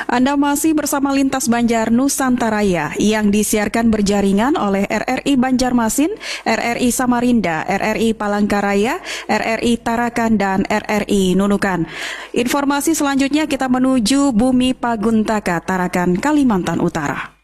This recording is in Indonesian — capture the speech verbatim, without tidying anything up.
Anda masih bersama Lintas Banjar Nusantaraya yang disiarkan berjaringan oleh R R I Banjarmasin, R R I Samarinda, R R I Palangkaraya, R R I Tarakan, dan R R I Nunukan. Informasi selanjutnya kita menuju Bumi Paguntaka, Tarakan, Kalimantan Utara.